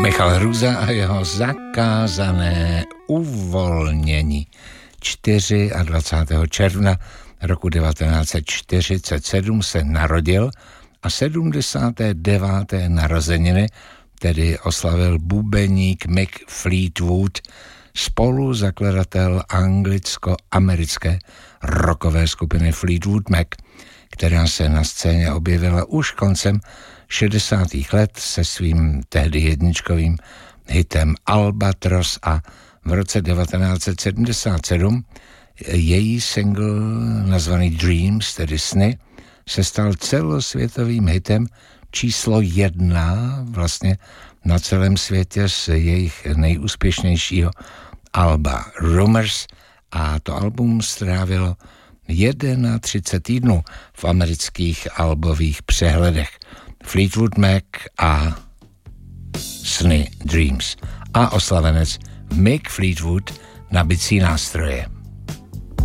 Michal Hruza a jeho zakázané uvolnění. 24. června roku 1947 se narodil a 79. narozeniny tedy oslavil bubeník Mick Fleetwood, spoluzakladatel anglicko-americké rockové skupiny Fleetwood Mac, která se na scéně objevila už koncem 60. let se svým tehdy jedničkovým hitem Albatros a v roce 1977 její single nazvaný Dreams, tedy Sny, se stal celosvětovým hitem číslo 1 vlastně na celém světě z jejich nejúspěšnějšího alba Rumors, a to album strávilo 31 týdnů v amerických albových přehledech. Fleetwood Mac a Sny Dreams a oslavenec Mick Fleetwood na bicí nástroje.